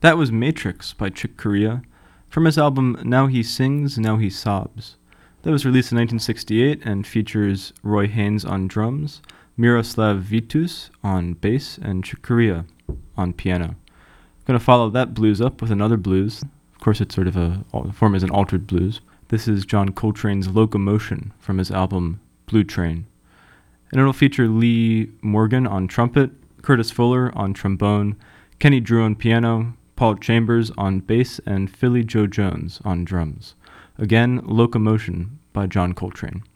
That was Matrix by Chick Corea from his album Now He Sings, Now He Sobs. That was released in 1968 and features Roy Haynes on drums, Miroslav Vitus on bass, and Chick Corea on piano. I'm going to follow that blues up with another blues. Of course, it's sort of a form as an altered blues. This is John Coltrane's Locomotion from his album Blue Train. And it'll feature Lee Morgan on trumpet, Curtis Fuller on trombone, Kenny Drew on piano, Paul Chambers on bass, and Philly Joe Jones on drums. Again, Locomotion by John Coltrane.